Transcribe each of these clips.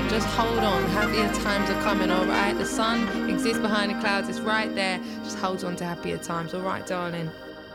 Just hold on, happier times are coming, alright? The sun exists behind the clouds, it's right there. Just hold on to happier times, alright, darling?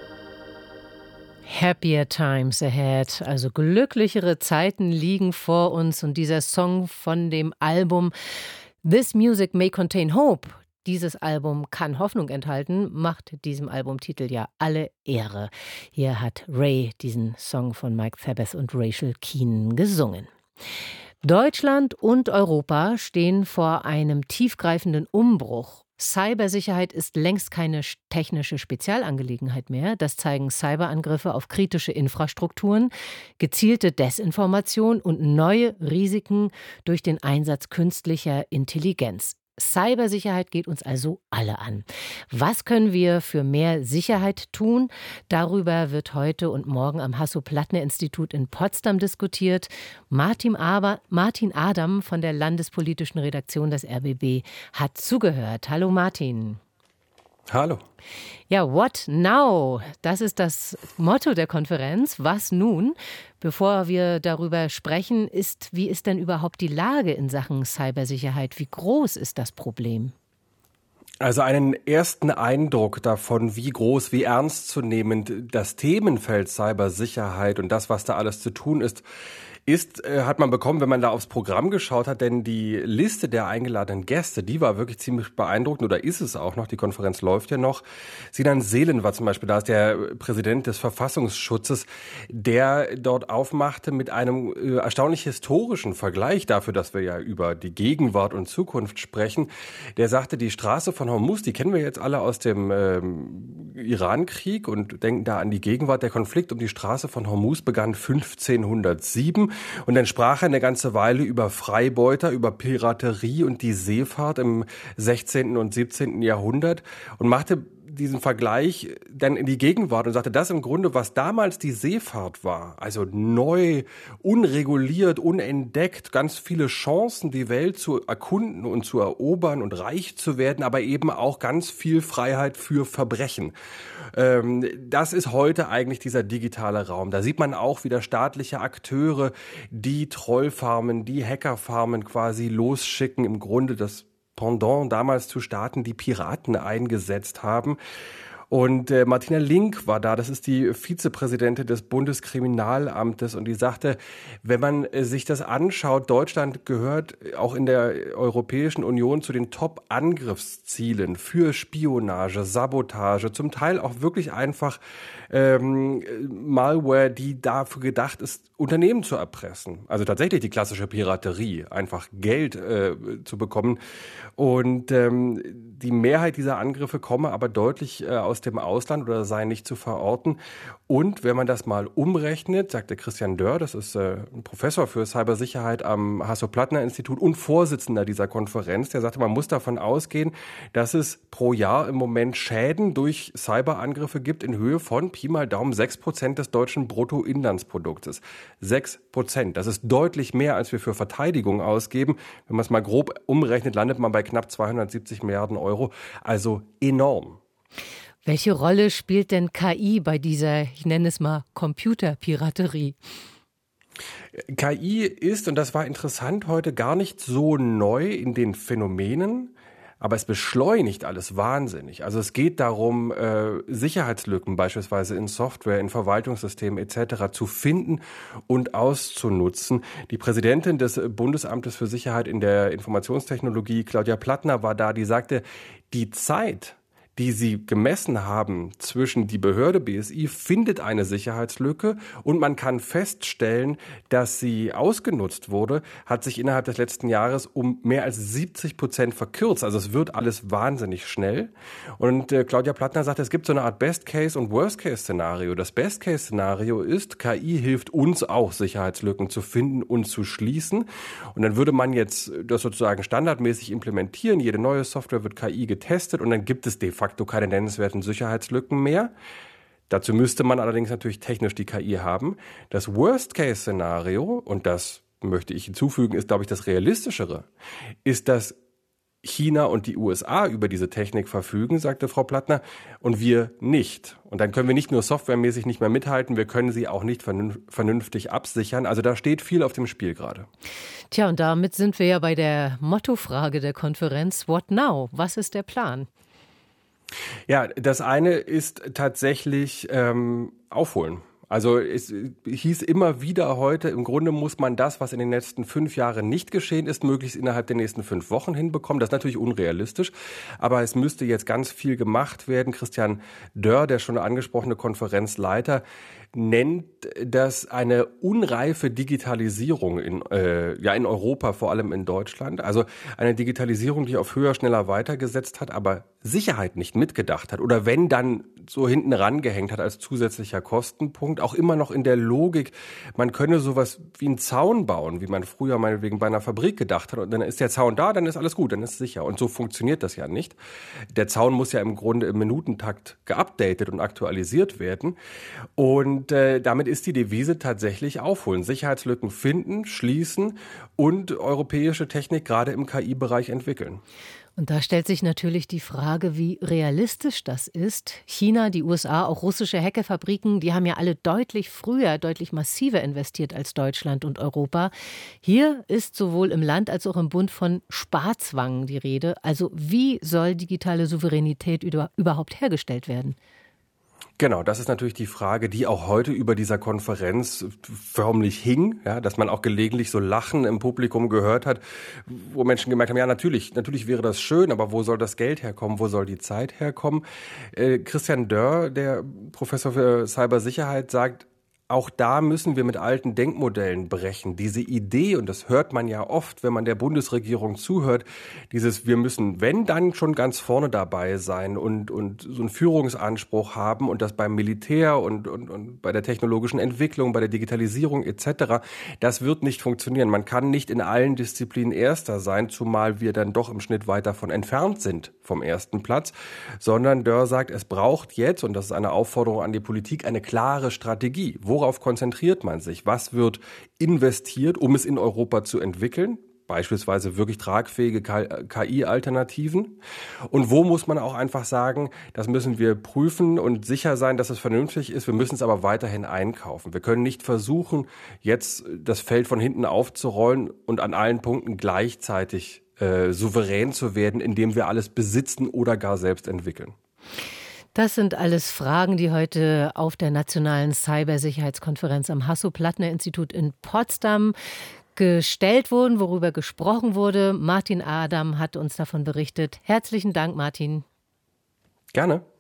Happier times ahead, also glücklichere Zeiten liegen vor uns. Und dieser Song von dem Album This Music May Contain Hope, dieses Album kann Hoffnung enthalten, macht diesem Albumtitel ja alle Ehre. Hier hat Ray diesen Song von Mike Sabbath und Rachel Keenan gesungen. Deutschland und Europa stehen vor einem tiefgreifenden Umbruch. Cybersicherheit ist längst keine technische Spezialangelegenheit mehr. Das zeigen Cyberangriffe auf kritische Infrastrukturen, gezielte Desinformation und neue Risiken durch den Einsatz künstlicher Intelligenz. Cybersicherheit geht uns also alle an. Was können wir für mehr Sicherheit tun? Darüber wird heute und morgen am Hasso-Plattner-Institut in Potsdam diskutiert. Martin Adam von der landespolitischen Redaktion des RBB hat zugehört. Hallo Martin. Hallo. Ja, what now? Das ist das Motto der Konferenz. Was nun? Bevor wir darüber sprechen, wie ist denn überhaupt die Lage in Sachen Cybersicherheit? Wie groß ist das Problem? Also einen ersten Eindruck davon, wie groß, wie ernstzunehmend das Themenfeld Cybersicherheit und das, was da alles zu tun ist, hat man bekommen, wenn man da aufs Programm geschaut hat, denn die Liste der eingeladenen Gäste, die war wirklich ziemlich beeindruckend oder ist es auch noch, die Konferenz läuft ja noch. Sinan Selen war zum Beispiel, da ist der Präsident des Verfassungsschutzes, der dort aufmachte mit einem erstaunlich historischen Vergleich dafür, dass wir ja über die Gegenwart und Zukunft sprechen. Der sagte, die Straße von Hormuz, die kennen wir jetzt alle aus dem Irankrieg und denken da an die Gegenwart. Der Konflikt um die Straße von Hormuz begann 1507. Und dann sprach er eine ganze Weile über Freibeuter, über Piraterie und die Seefahrt im 16. und 17. Jahrhundert und machte diesen Vergleich dann in die Gegenwart und sagte, das im Grunde, was damals die Seefahrt war, also neu, unreguliert, unentdeckt, ganz viele Chancen, die Welt zu erkunden und zu erobern und reich zu werden, aber eben auch ganz viel Freiheit für Verbrechen. Das ist heute eigentlich dieser digitale Raum. Da sieht man auch wieder staatliche Akteure, die Trollfarmen, die Hackerfarmen quasi losschicken, im Grunde das Pendant damals zu Staaten, die Piraten eingesetzt haben. Und Martina Link war da, das ist die Vizepräsidentin des Bundeskriminalamtes und die sagte, wenn man sich das anschaut, Deutschland gehört auch in der Europäischen Union zu den Top-Angriffszielen für Spionage, Sabotage, zum Teil auch wirklich einfach Malware, die dafür gedacht ist, Unternehmen zu erpressen. Also tatsächlich die klassische Piraterie, einfach Geld zu bekommen. Und die Mehrheit dieser Angriffe komme aber deutlich aus dem Ausland oder sei nicht zu verorten. Und wenn man das mal umrechnet, sagte Christian Dörr, das ist ein Professor für Cybersicherheit am Hasso-Plattner-Institut und Vorsitzender dieser Konferenz, der sagte, man muss davon ausgehen, dass es pro Jahr im Moment Schäden durch Cyberangriffe gibt in Höhe von Pi mal Daumen 6% des deutschen Bruttoinlandsproduktes. 6%. Das ist deutlich mehr, als wir für Verteidigung ausgeben. Wenn man es mal grob umrechnet, landet man bei knapp 270 Milliarden Euro. Also enorm. Welche Rolle spielt denn KI bei dieser, ich nenne es mal, Computerpiraterie? KI ist, und das war interessant heute, gar nicht so neu in den Phänomenen, aber es beschleunigt alles wahnsinnig. Also es geht darum, Sicherheitslücken beispielsweise in Software, in Verwaltungssystemen etc. zu finden und auszunutzen. Die Präsidentin des Bundesamtes für Sicherheit in der Informationstechnologie, Claudia Plattner, war da, die sagte, die Zeit, die sie gemessen haben zwischen die Behörde BSI, findet eine Sicherheitslücke und man kann feststellen, dass sie ausgenutzt wurde, hat sich innerhalb des letzten Jahres um mehr als 70% verkürzt. Also es wird alles wahnsinnig schnell. Und Claudia Plattner sagt, es gibt so eine Art Best-Case- und Worst-Case-Szenario. Das Best-Case-Szenario ist, KI hilft uns auch, Sicherheitslücken zu finden und zu schließen. Und dann würde man jetzt das sozusagen standardmäßig implementieren. Jede neue Software wird KI getestet und dann gibt es de facto keine nennenswerten Sicherheitslücken mehr. Dazu müsste man allerdings natürlich technisch die KI haben. Das Worst-Case-Szenario, und das möchte ich hinzufügen, ist, glaube ich, das realistischere, ist, dass China und die USA über diese Technik verfügen, sagte Frau Plattner, und wir nicht. Und dann können wir nicht nur softwaremäßig nicht mehr mithalten, wir können sie auch nicht vernünftig absichern. Also da steht viel auf dem Spiel gerade. Tja, und damit sind wir ja bei der Mottofrage der Konferenz. What now? Was ist der Plan? Ja, das eine ist tatsächlich aufholen. Also es hieß immer wieder heute, im Grunde muss man das, was in den letzten 5 Jahren nicht geschehen ist, möglichst innerhalb der nächsten 5 Wochen hinbekommen. Das ist natürlich unrealistisch, aber es müsste jetzt ganz viel gemacht werden. Christian Dörr, der schon angesprochene Konferenzleiter, nennt das eine unreife Digitalisierung in Europa, vor allem in Deutschland. Also eine Digitalisierung, die auf höher, schneller weitergesetzt hat, aber Sicherheit nicht mitgedacht hat oder wenn dann so hinten rangehängt hat als zusätzlicher Kostenpunkt, auch immer noch in der Logik, man könne sowas wie einen Zaun bauen, wie man früher meinetwegen bei einer Fabrik gedacht hat und dann ist der Zaun da, dann ist alles gut, dann ist es sicher. Und so funktioniert das ja nicht. Der Zaun muss ja im Grunde im Minutentakt geupdatet und aktualisiert werden und damit ist die Devise tatsächlich aufholen, Sicherheitslücken finden, schließen und europäische Technik gerade im KI-Bereich entwickeln. Und da stellt sich natürlich die Frage, wie realistisch das ist. China, die USA, auch russische Hackerfabriken, die haben ja alle deutlich früher, deutlich massiver investiert als Deutschland und Europa. Hier ist sowohl im Land als auch im Bund von Sparzwang die Rede. Also wie soll digitale Souveränität überhaupt hergestellt werden? Genau, das ist natürlich die Frage, die auch heute über dieser Konferenz förmlich hing, ja, dass man auch gelegentlich so Lachen im Publikum gehört hat, wo Menschen gemerkt haben, ja, natürlich wäre das schön, aber wo soll das Geld herkommen, wo soll die Zeit herkommen? Christian Dörr, der Professor für Cybersicherheit, sagt, auch da müssen wir mit alten Denkmodellen brechen. Diese Idee, und das hört man ja oft, wenn man der Bundesregierung zuhört, wir müssen, wenn, dann schon ganz vorne dabei sein und so einen Führungsanspruch haben und das beim Militär und bei der technologischen Entwicklung, bei der Digitalisierung etc., das wird nicht funktionieren. Man kann nicht in allen Disziplinen Erster sein, zumal wir dann doch im Schnitt weit davon entfernt sind vom ersten Platz, sondern Dörr sagt, es braucht jetzt, und das ist eine Aufforderung an die Politik, eine klare Strategie. Worauf konzentriert man sich? Was wird investiert, um es in Europa zu entwickeln? Beispielsweise wirklich tragfähige KI-Alternativen. Und wo muss man auch einfach sagen, das müssen wir prüfen und sicher sein, dass es vernünftig ist. Wir müssen es aber weiterhin einkaufen. Wir können nicht versuchen, jetzt das Feld von hinten aufzurollen und an allen Punkten gleichzeitig souverän zu werden, indem wir alles besitzen oder gar selbst entwickeln. Das sind alles Fragen, die heute auf der Nationalen Cybersicherheitskonferenz am Hasso-Plattner-Institut in Potsdam gestellt wurden, worüber gesprochen wurde. Martin Adam hat uns davon berichtet. Herzlichen Dank, Martin. Gerne.